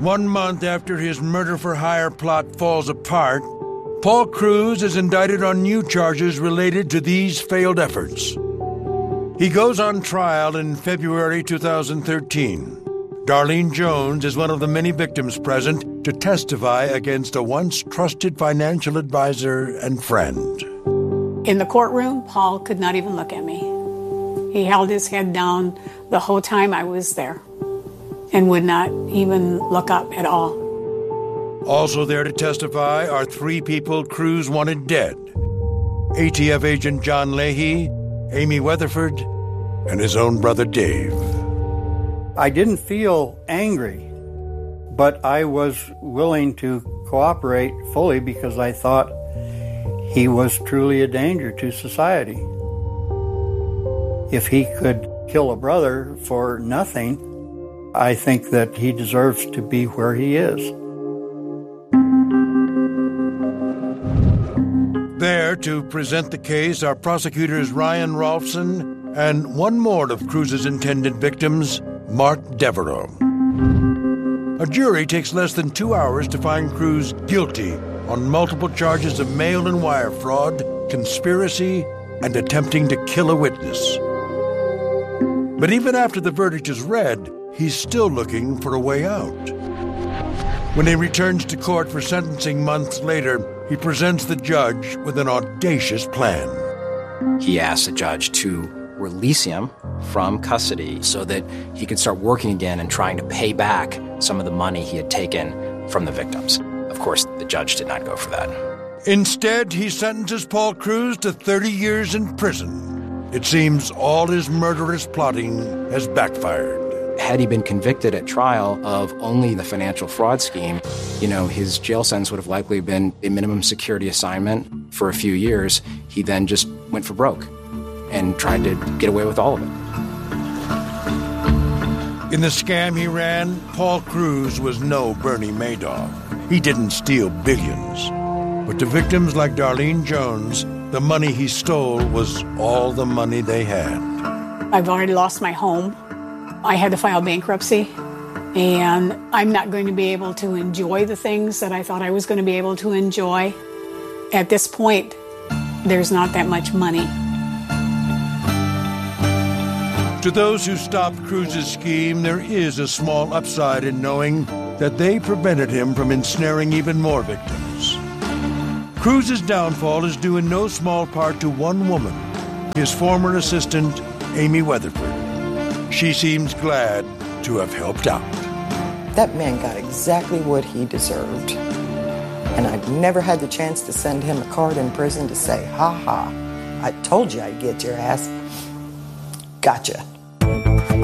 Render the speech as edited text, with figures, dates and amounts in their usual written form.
1 month after his murder-for-hire plot falls apart, Paul Cruz is indicted on new charges related to these failed efforts. He goes on trial in February 2013. Darlene Jones is one of the many victims present to testify against a once trusted financial advisor and friend. In the courtroom, Paul could not even look at me. He held his head down the whole time I was there and would not even look up at all. Also there to testify are 3 people Cruz wanted dead: ATF agent John Leahy, Amy Weatherford, and his own brother Dave. I didn't feel angry, but I was willing to cooperate fully because I thought he was truly a danger to society. If he could kill a brother for nothing, I think that he deserves to be where he is. There to present the case are prosecutors Ryan Rolfson and one more of Cruz's intended victims, Mark Devereaux. A jury takes less than 2 hours to find Cruz guilty on multiple charges of mail and wire fraud, conspiracy, and attempting to kill a witness. But even after the verdict is read, he's still looking for a way out. When he returns to court for sentencing months later, he presents the judge with an audacious plan. He asked the judge to release him from custody so that he could start working again and trying to pay back some of the money he had taken from the victims. Of course, the judge did not go for that. Instead, he sentences Paul Cruz to 30 years in prison. It seems all his murderous plotting has backfired. Had he been convicted at trial of only the financial fraud scheme, his jail sentence would have likely been a minimum security assignment for a few years. He then just went for broke and tried to get away with all of it. In the scam he ran, Paul Cruz was no Bernie Madoff. He didn't steal billions. But to victims like Darlene Jones, the money he stole was all the money they had. I've already lost my home. I had to file bankruptcy, and I'm not going to be able to enjoy the things that I thought I was going to be able to enjoy. At this point, there's not that much money. To those who stopped Cruz's scheme, there is a small upside in knowing that they prevented him from ensnaring even more victims. Cruz's downfall is due in no small part to one woman, his former assistant, Amy Weatherford. She seems glad to have helped out. That man got exactly what he deserved. And I've never had the chance to send him a card in prison to say, "Ha ha, I told you I'd get your ass. Gotcha."